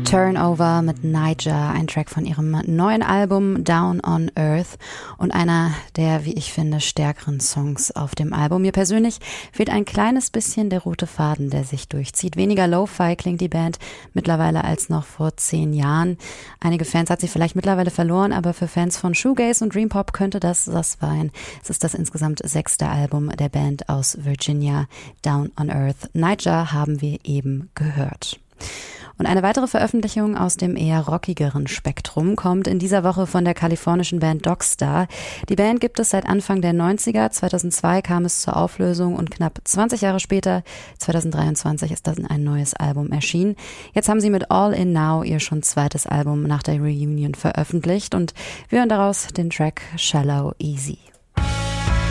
Turnover mit Niger, ein Track von ihrem neuen Album Down on Earth und einer der, wie ich finde, stärkeren Songs auf dem Album. Mir persönlich fehlt ein kleines bisschen der rote Faden, der sich durchzieht. Weniger Lo-Fi klingt die Band mittlerweile als noch vor 10 Jahren. Einige Fans hat sie vielleicht mittlerweile verloren, aber für Fans von Shoegaze und Dream Pop könnte das sein. Es ist das insgesamt 6. Album der Band aus Virginia, Down on Earth. Niger haben wir eben gehört. Und eine weitere Veröffentlichung aus dem eher rockigeren Spektrum kommt in dieser Woche von der kalifornischen Band Dogstar. Die Band gibt es seit Anfang der 90er. 2002 kam es zur Auflösung und knapp 20 Jahre später, 2023, ist dann ein neues Album erschienen. Jetzt haben sie mit All In Now ihr schon zweites Album nach der Reunion veröffentlicht und wir hören daraus den Track Shallow Easy.